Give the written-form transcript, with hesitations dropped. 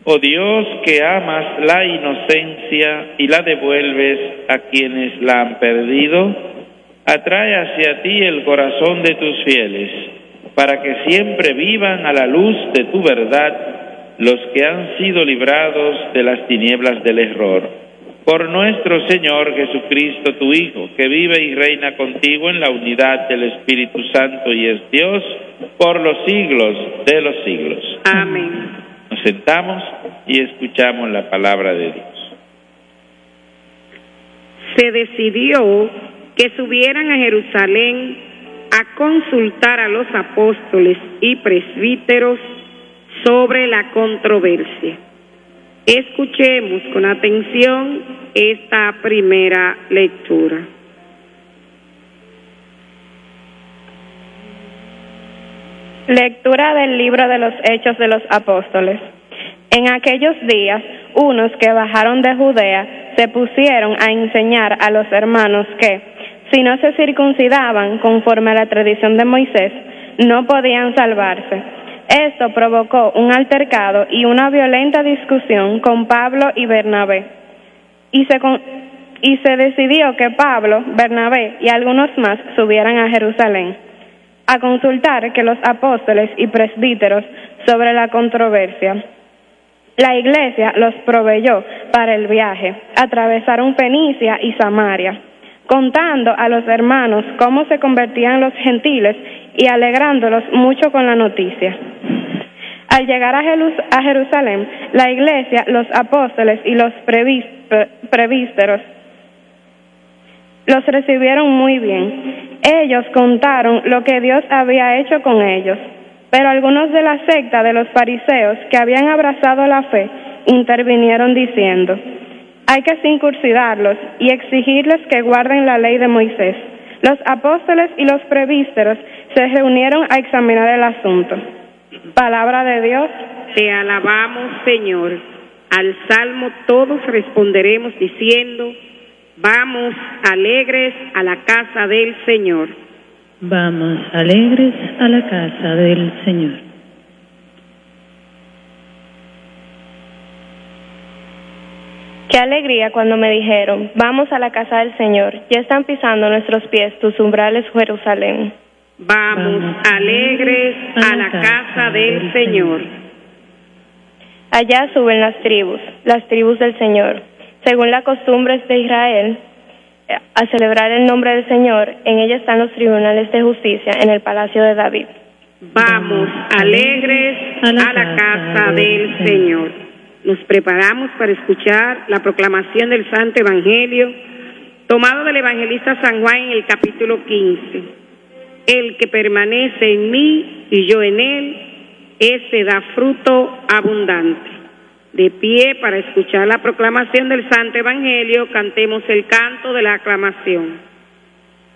Oh Dios, que amas la inocencia y la devuelves a quienes la han perdido, atrae hacia ti el corazón de tus fieles, para que siempre vivan a la luz de tu verdad los que han sido librados de las tinieblas del error. Por nuestro Señor Jesucristo, tu Hijo, que vive y reina contigo en la unidad del Espíritu Santo y es Dios por los siglos de los siglos. Amén. Nos sentamos y escuchamos la palabra de Dios. Se decidió que subieran a Jerusalén a consultar a los apóstoles y presbíteros sobre la controversia. Escuchemos con atención esta primera lectura. Lectura del libro de los Hechos de los Apóstoles. En aquellos días, unos que bajaron de Judea se pusieron a enseñar a los hermanos que, si no se circuncidaban conforme a la tradición de Moisés, no podían salvarse. Esto provocó un altercado y una violenta discusión con Pablo y Bernabé. Y se decidió que Pablo, Bernabé y algunos más subieran a Jerusalén a consultar que los apóstoles y presbíteros sobre la controversia. La iglesia los proveyó para el viaje. Atravesaron Fenicia y Samaria, contando a los hermanos cómo se convertían los gentiles y alegrándolos mucho con la noticia. Al llegar a Jerusalén, la iglesia, los apóstoles y los presbíteros los recibieron muy bien. Ellos contaron lo que Dios había hecho con ellos, pero algunos de la secta de los fariseos que habían abrazado la fe intervinieron diciendo: hay que circuncidarlos y exigirles que guarden la ley de Moisés. Los apóstoles y los presbíteros se reunieron a examinar el asunto. Palabra de Dios. Te alabamos, Señor. Al salmo todos responderemos diciendo: vamos alegres a la casa del Señor. Vamos alegres a la casa del Señor. Qué alegría cuando me dijeron: vamos a la casa del Señor. Ya están pisando nuestros pies tus umbrales, Jerusalén. Vamos alegres a la casa del Señor. Allá suben las tribus del Señor, según las costumbres de Israel, a celebrar el nombre del Señor. En ella están los tribunales de justicia, en el palacio de David. Vamos alegres a la casa del Señor. Nos preparamos para escuchar la proclamación del Santo Evangelio, tomado del evangelista San Juan en el capítulo 15. El que permanece en mí y yo en él, ese da fruto abundante. De pie para escuchar la proclamación del Santo Evangelio, cantemos el canto de la aclamación.